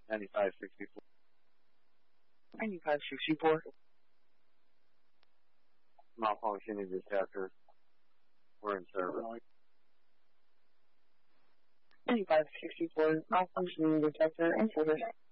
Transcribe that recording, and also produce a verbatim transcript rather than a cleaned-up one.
ninety-five sixty-four. ninety-five sixty-four. Malfunctioning detector. We're in service. ninety-five sixty-four, malfunctioning detector in service.